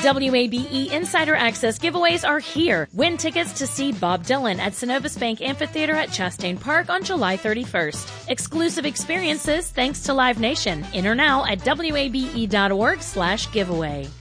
WABE Insider Access giveaways are here. Win tickets to see Bob Dylan at Synovus Bank Amphitheater at Chastain Park on July 31st. Exclusive experiences thanks to Live Nation. Enter now at WABE.org/giveaway.